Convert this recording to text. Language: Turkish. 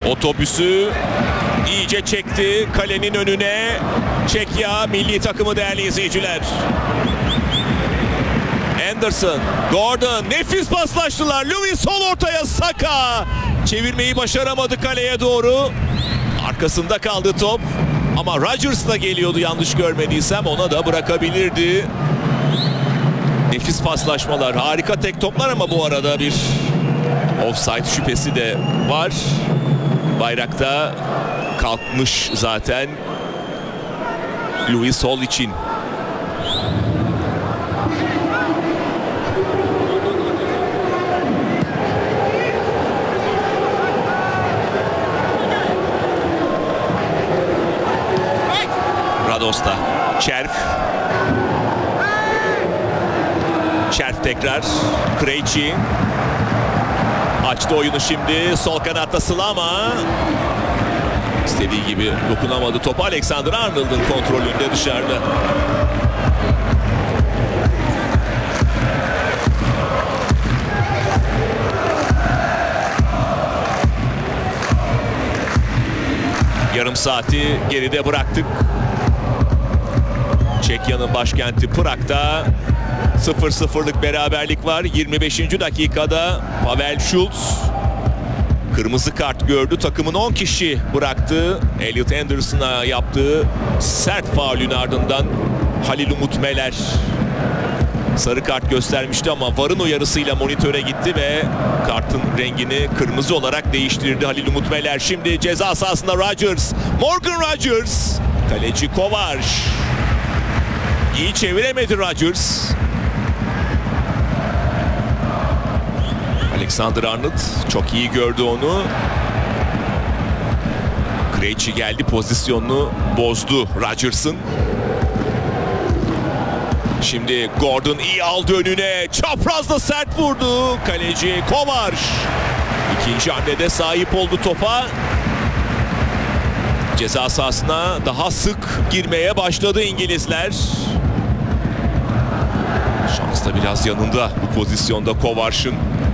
Otobüsü iyice çekti kalenin önüne. Çekya milli takımı değerli izleyiciler. Anderson, Gordon, nefis paslaştılar. Lewis sol ortaya, Saka. Çevirmeyi başaramadı kaleye doğru. Arkasında kaldı top. Ama Rodgers da geliyordu yanlış görmediysem, ona da bırakabilirdi. Nefis paslaşmalar, harika tek toplar ama bu arada bir offside şüphesi de var. Bayrakta kalkmış zaten Lewis Hall için. Radosta, Çerf. Çerf tekrar. Krejci. Açtı oyunu şimdi. Sol kanatta Slama. İstediği gibi dokunamadı topa. Alexander-Arnold'un kontrolünde dışarıda. Yarım saati geride bıraktık. Çekya'nın başkenti Prag'da 0-0'lık beraberlik var. 25. dakikada Pavel Schulz kırmızı kart gördü. Takımın 10 kişi bıraktı. Elliot Anderson'a yaptığı sert faulün ardından Halil Umut Meler sarı kart göstermişti ama VAR'ın uyarısıyla monitöre gitti ve kartın rengini kırmızı olarak değiştirdi Halil Umut Meler. Şimdi ceza sahasında Rodgers. Morgan Rodgers. Kaleci Kovar. İyi çeviremedi Rodgers. Alexander-Arnold çok iyi gördü onu. Krejci geldi, pozisyonunu bozdu Rodgers'ın. Şimdi Gordon iyi aldı önüne. Çaprazda sert vurdu. Kaleci Kovar. İkinci hamlede sahip oldu topa. Ceza sahasına daha sık girmeye başladı İngilizler. Şans da biraz yanında bu pozisyonda Kovar'ın.